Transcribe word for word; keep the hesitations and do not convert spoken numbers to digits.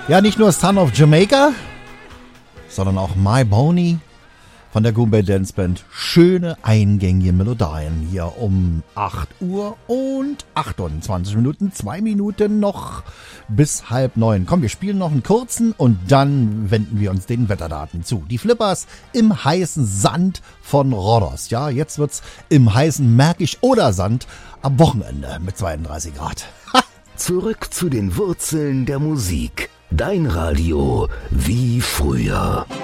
Ja, nicht nur Son of Jamaica, sondern auch My Boney von der Goombay Dance Band. Schöne eingängige Melodien hier um acht Uhr und achtundzwanzig Minuten, zwei Minuten noch bis halb neun. Komm, wir spielen noch einen kurzen und dann wenden wir uns den Wetterdaten zu. Die Flippers im heißen Sand von Rhodos. Ja, jetzt wird's im heißen Märkisch-Oder-Sand am Wochenende mit zweiunddreißig Grad. Zurück zu den Wurzeln der Musik. Dein Radio wie früher.